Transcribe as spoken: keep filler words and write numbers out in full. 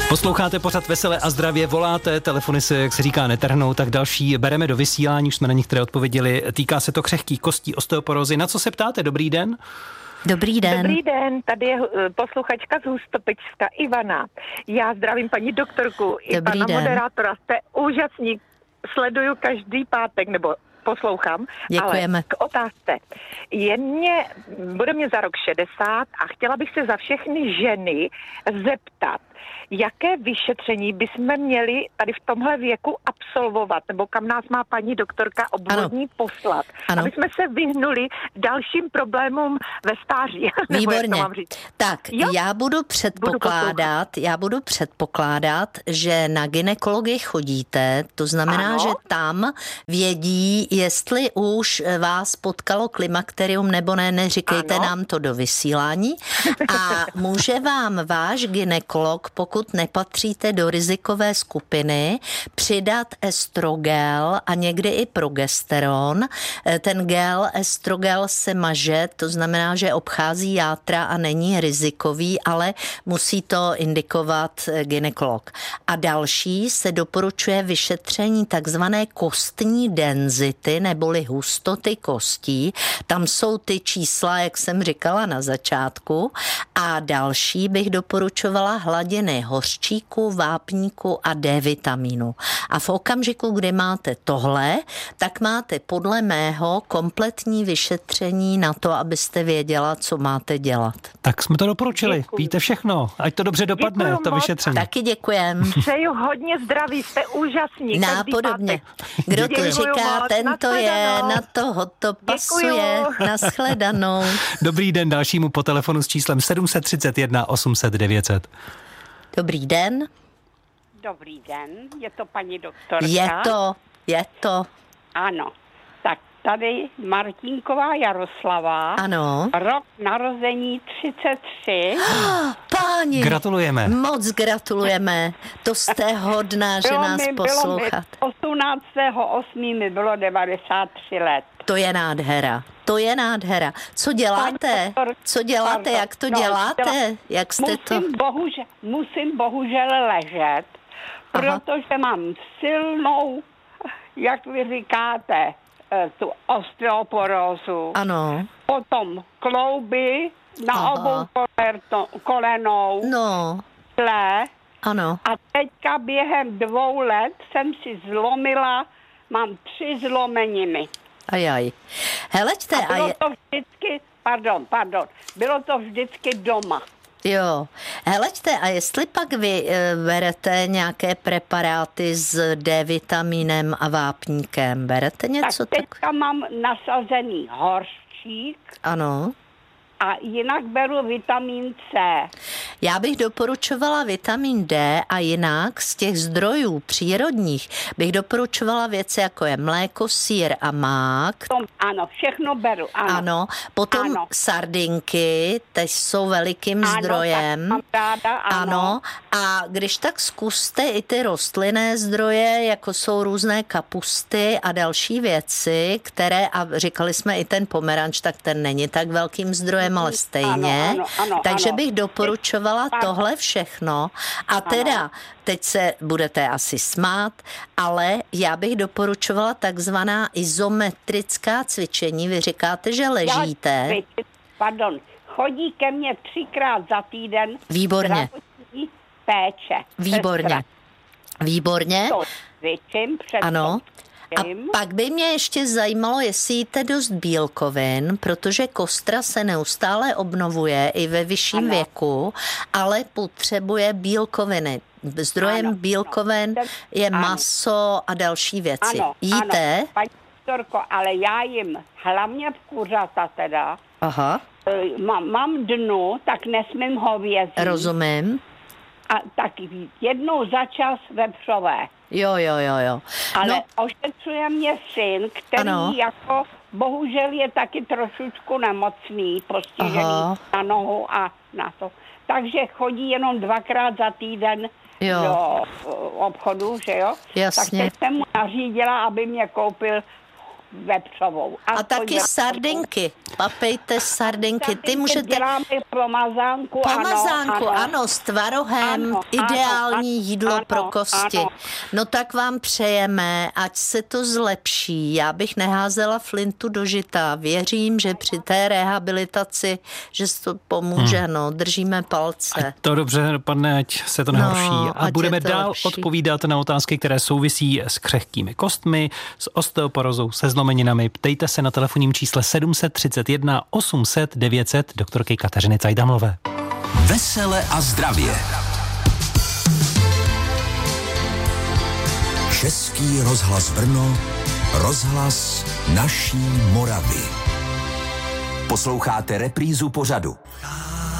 Posloucháte pořad Veselé a zdravě, voláte, telefony se, jak se říká, netrhnou, tak další bereme do vysílání, už jsme na některé odpověděli. Týká se to křehkých kostí, osteoporózy. Na co se ptáte? Dobrý den. Dobrý den. Dobrý den, tady je posluchačka z Hustopečska Ivana. Já zdravím paní doktorku i Dobrý pana den. moderátora, jste úžasní, sleduju každý pátek, nebo poslouchám. Děkujeme. Ale k otázce. Je mě, bude mě za rok šedesát a chtěla bych se za všechny ženy zeptat, jaké vyšetření bychom měli tady v tomhle věku absolvovat, nebo kam nás má paní doktorka obvodní poslat, Ano. aby jsme se vyhnuli dalším problémům ve stáří. Nebo jak to Výborně. mám říct? Tak, Jo? já budu předpokládat, budu já budu předpokládat, že na gynekologii chodíte, to znamená, Ano. že tam vědí, jestli už vás potkalo klimakterium nebo ne, neříkejte Ano. nám to do vysílání. A může vám váš gynekolog, pokud nepatříte do rizikové skupiny, přidat estrogel a někdy i progesteron. Ten gel, estrogel se maže, to znamená, že obchází játra a není rizikový, ale musí to indikovat gynekolog. A další se doporučuje vyšetření takzvané kostní denzity neboli hustoty kostí. Tam jsou ty čísla, jak jsem říkala na začátku. A další bych doporučovala hladiny hořčíku, vápníku a D vitamínu. A v okamžiku, kdy máte tohle, tak máte podle mého kompletní vyšetření na to, abyste věděla, co máte dělat. Tak jsme to doporučili, Děkuji. víte všechno, ať to dobře dopadne, Děkuju to moc. vyšetření. Taky děkujem. Přeju hodně zdraví, jste úžasní. každý Nápodobně. pátek. Kdo to Děkuju říká, moc. tento je, Nashledanou. na toho to pasuje. Děkuju. Nashledanou. Dobrý den dalšímu po telefonu s číslem sedm set třicet jedna osm set devět set. Dobrý den. Dobrý den, je to paní doktorka? Je to, je to. Ano, tak tady Martinková Jaroslava, Ano. rok narození třicet tři. Páni, Gratulujeme. moc gratulujeme. To jste hodná, že Bylo nás mi- bylo mi poslouchat. osmnáctého osmého mi bylo devadesát tři let. To je nádhera. To je nádhera. Co děláte? doktor, Co děláte? pardon, Jak to no, děláte? dělá- Jak jste to? Musím, bohužel, musím bohužel ležet, Aha. protože mám silnou, jak vy říkáte, eh, tu osteoporózu. Ano. Potom klouby na Aha. obou kolerto, kolenou, No, tle. ano. A teďka během dvou let jsem si zlomila, mám tři zlomeniny. Ajaj. Heleďte, A a bylo je, to vždycky, pardon, pardon, bylo to vždycky doma. jo. Heleďte, a jestli pak vy e, berete nějaké preparáty s D vitamínem a vápníkem, berete něco Tak tak? teďka mám nasazený horščík Ano. a jinak beru vitamin C. Já bych doporučovala vitamin D a jinak z těch zdrojů přírodních bych doporučovala věci, jako je mléko, sýr a mák. Tom, ano, všechno beru, ano. Ano, potom Ano. sardinky, teď jsou velikým Ano, zdrojem. tak mám ráda, ano. Ano, a když tak zkuste i ty rostlinné zdroje, jako jsou různé kapusty a další věci, které, a říkali jsme i ten pomeranč, tak ten není tak velkým zdrojem, ale stejně. Ano, ano, ano, Takže ano. bych doporučovala Pardon. tohle všechno. A teda, teď se budete asi smát, ale já bych doporučovala takzvaná izometrická cvičení. Vy říkáte, že ležíte. Já, pardon, chodí ke mně třikrát za týden Výborně. zdravotní péče. Výborně. Sestra. Výborně. To cvičím před Ano. A tím. pak by mě ještě zajímalo, jestli jíte dost bílkovin, protože kostra se neustále obnovuje i ve vyšším Ano. věku, ale potřebuje bílkoviny. Zdrojem Ano, ano. je Ano. maso a další věci. Ano, Jíte? ano, paní doktorko, ale já jim hlavně kuřata teda, Aha, e, mám, mám dnu, tak nesmím hovězí. rozumím. A tak jednou za čas vepřové. Jo, jo, jo, jo. Ale No, ošetřuje mě syn, který Ano. jako bohužel je taky trošičku nemocný, postižený Aha. na nohu a na to. Takže chodí jenom dvakrát za týden Jo. do uh, obchodu, že jo? Jasně. Tak teď jsem mu nařídila, aby mě koupil vepřovou. A taky vepřovou. Sardinky. Papejte sardinky. Ty můžete... Děláme pomazánku, Pomazánku, ano, ano, s tvarohem. Ano, ideální ano, jídlo ano, pro kosti. Ano. No tak vám přejeme, ať se to zlepší. Já bych neházela flintu do žita. Věřím, že při té rehabilitaci, že se to pomůže, hmm. no, držíme palce. Ať to dobře dopadne, ať se to nehorší. No, a budeme dál lepší. odpovídat na otázky, které souvisí s křehkými kostmi, s osteoporózou, se zlomeninami. Ptejte se na telefonním čísle sedm set třicet jedna osm set devět set doktorky Kateřiny Cajdamlové. Vesele a zdravě. Český rozhlas Brno, rozhlas naší Moravy. Posloucháte reprízu pořadu.